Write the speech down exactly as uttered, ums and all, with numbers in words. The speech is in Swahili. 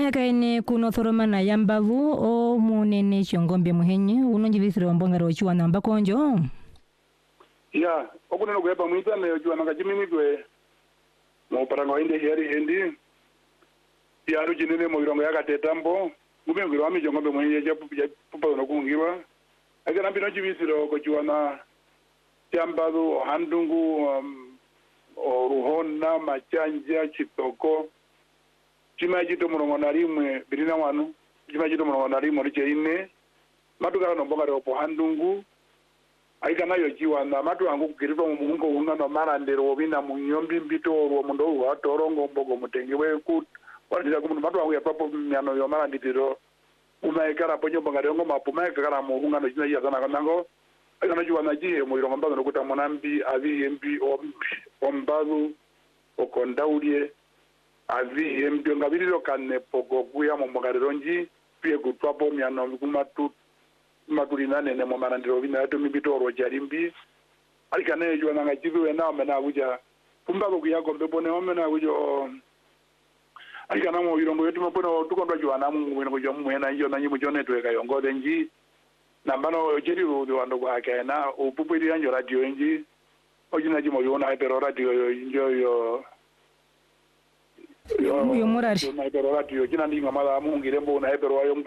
Meka ine kuno thoroma yambavu o munene chongombe muhenye unonjivisire ombongaro ochiwa namba konjo. Ya, okuneno kwepa mwita ne ochiwa nanga chimimi kwe mo paranga inde heri hendi. Ya ru jinene mo irongo yakatetambo. Ngube ngiro ami chongombe muhenye japu pupa no kungirwa. Agana bino chivisire ochiwa na yambavu handungu um, oruhona machanja chitoko. Chima chito murongo na rimwe birina wanu chima chito murongo na rimwe riche ine matukala nombonga leopo handungu aika nayo chiwa na matu angu kukiripa mungo unga no marandero obina munyombi mbito ro mundo wa torongo mbogo mutengewe ku walitira kumundu matu angu ya papo myano yo maranditiro umaikara ponyo mbonga leongo mapuma ikakara mu unga no china ya sana kanango aika na chiwa na jihe mu irongo mbazo nokuta monambi avi mbi ombazu okondaulie avi mbio ngabiriro kane pogo kuya mu mugaronji pie gutwapo myano kumatu matulina nene mu manandiro bina to mibitoro jarimbi alika ne jo nanga jiwe na mena buja pumba ko ya gombe bone omena bujo alika na mo birongo yetu mapona tukondo jo na mu ngweno jo mu ena jo na nyimu jo netwe kayongo denji nambano jeri ro do ando kwa kana o pupiri anjo radio enji ojina jimo yo na pero radio yo yo yo morari yo na pero radio jina ni ngamala mu ngire mbo na pero ayo